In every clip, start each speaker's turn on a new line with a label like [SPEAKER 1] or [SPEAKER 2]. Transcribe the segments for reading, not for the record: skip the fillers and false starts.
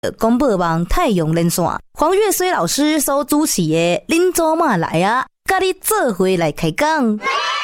[SPEAKER 1] 广播网太阳连线，黄月水老师所主持的恁做嘛来啊，甲你做伙来开讲。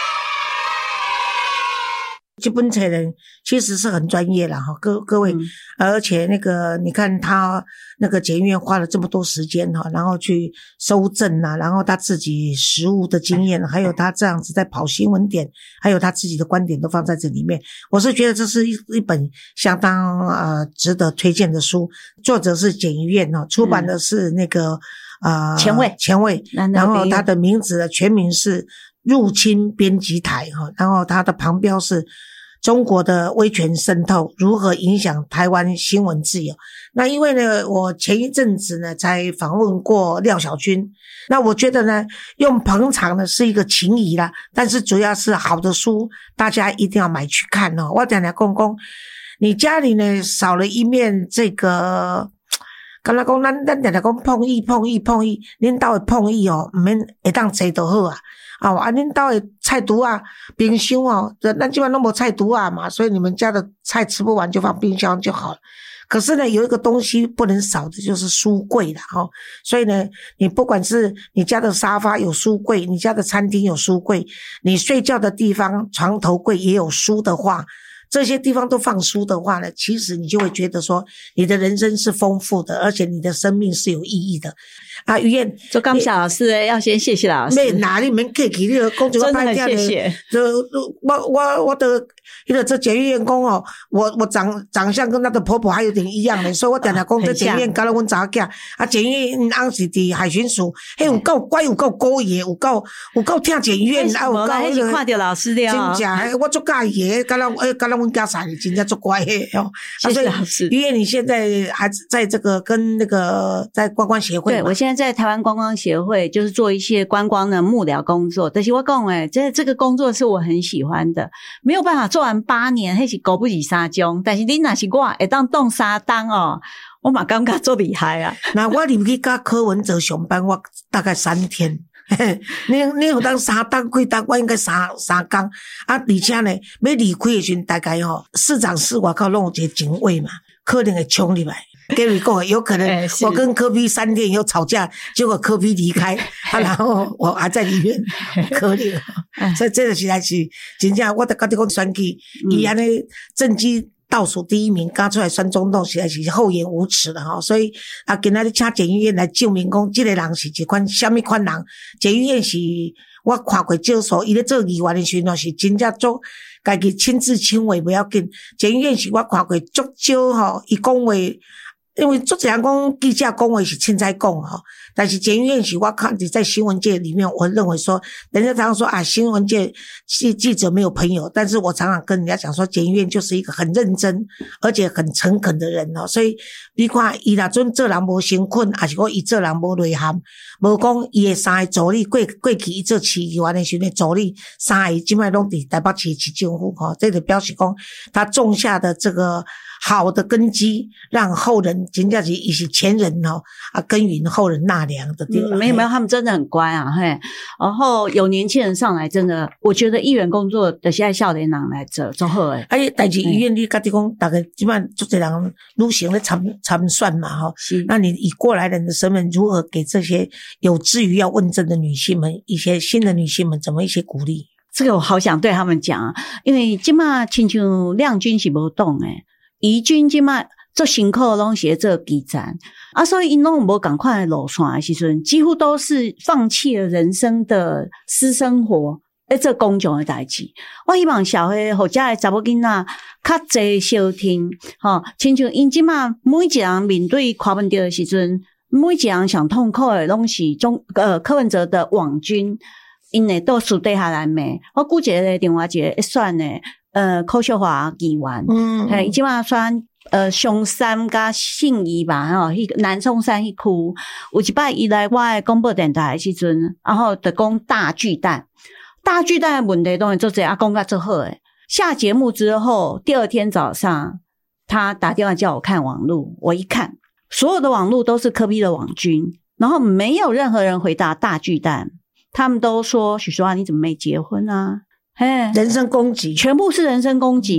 [SPEAKER 2] 这本册人其实是很专业啦哈，各位，而且那个你看他那个检验院花了这么多时间哈，然后去搜证啊，然后他自己实务的经验，还有他这样子在跑新闻点，还有他自己的观点都放在这里面。我是觉得这是一本相当值得推荐的书，作者是检验院哈，出版的是那个前卫，然后他的名字的全名是入侵编辑台哈，然后他的旁标是中国的威权渗透如何影响台湾新闻自由。那因为呢，我前一阵子呢才访问过廖小军，那我觉得呢，用捧场呢是一个情谊啦，但是主要是好的书，大家一定要买去看哦。我讲讲公，你家里呢少了一面这个。刚才讲，咱常常讲碰意，恁家的碰意哦，唔免会当坐就好啊。恁家的菜毒啊，冰箱哦，咱基本都没菜毒啊嘛，所以你们家的菜吃不完就放冰箱就好了。可是呢，有一个东西不能少的就是书柜啦齁，所以呢，你不管是你家的沙发有书柜，你家的餐厅有书柜，你睡觉的地方床头柜也有书的话，这些地方都放书的话呢，其实你就会觉得说你的人生是丰富的，而且你的生命是有意义的。啊，于燕，
[SPEAKER 3] 就感谢老师要先谢谢老师。
[SPEAKER 2] 没哪里免客气，你就讲一个拜天的，
[SPEAKER 3] 谢谢。
[SPEAKER 2] 我的，因为这检验员讲哦，我长相跟他的婆婆还有点一样的，所以我常常讲这检验员搞了阮查囝，啊，检验员翁是伫海巡署，嘿有够乖，有够古爷，有够听检验，啊有够
[SPEAKER 3] 那个看到老师的
[SPEAKER 2] 真正，我足介意的，敢若阮家嫂真正足乖的哦。
[SPEAKER 3] 谢谢老师。
[SPEAKER 2] 于燕，你现在还在这个跟那个在观光协会？
[SPEAKER 3] 对，我现在在台湾观光协会，就是做一些观光的幕僚工作。但是我讲这个工作是我很喜欢的，没有办法做完8年，那是狗不理3钟。但是你若是我会当动3档哦，我嘛感觉做厉害啊。
[SPEAKER 2] 那我入去跟柯文哲上班，我大概3天。你有当3档几档，我应该三天啊！而且呢，要离开的时候，大概市长室外口弄有一个警卫嘛，可能会冲入来。Gary 讲有可能我跟柯 P 3天以后吵架，结果柯 P 离开啊，然后我还在里面，可怜。所以这个实在是真正，我都跟你讲选举，伊安尼政绩倒数第1名，刚出来选总统实在是厚颜无耻了哈。所以啊，今仔日请检验院来证明讲，这个人是一款什么款人？检验院是我看过少数，伊咧做议员的时候是真正做家己亲自亲为不要紧。检验院是我看过足少吼，伊讲话。因为作者人讲记者讲话是凊彩讲哈，但是检验院是我看在新闻界里面，我认为说，人家常常说啊，新闻界记者没有朋友，但是我常常跟人家讲说，检验院就是一个很认真而且很诚恳的人哦，所以你看伊若准做人无诚恳，还是讲伊做人无内涵，无讲伊的3个助理过去伊做市议员的时候的助理3个现在拢伫台北市政府哈，这就表示讲他种下的这个好的根基，让后人真正是也是前人耕耘后人纳粮的地方。
[SPEAKER 3] 没有，他们真的很乖啊，嘿。然后有年轻人上来，真的，我觉得议员工作的现在少年人来做做好诶。
[SPEAKER 2] 但是医院你家己讲，大概基本上做这人女性咧参算嘛哈。是。那你以过来人的身份，如何给这些有志于要问政的女性们，一些新的女性们，怎么一些鼓励？
[SPEAKER 3] 这个我好想对他们讲啊，因为现在亲像亮君是无懂诶。宜君即摆做辛苦拢是做基层啊，所以因拢无同款的路线的时阵，几乎都是放弃了人生的私生活，做公众的代志。我希望社会或者的查某囡仔较侪收听，亲像因即摆每一人面对柯文哲的时阵，每一人上痛苦的拢是柯文哲的网军，因会倒私底下来骂。我估一个电话一个会选的。柯秀华议员，伊即马选松山甲信义吧，南松山迄区，有一摆伊来我的广播电台的时阵，然后就讲大巨蛋的问题当然做这讲甲做好诶。下节目之后，第2天早上，他打电话叫我看网路，我一看，所有的网路都是柯 P 的网军，然后没有任何人回答大巨蛋，他们都说许淑华你怎么没结婚啊？人
[SPEAKER 2] 身攻击，
[SPEAKER 3] 全部是人身攻击。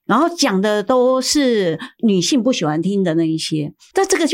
[SPEAKER 3] 然后讲的都是女性不喜欢听的那一些，但这个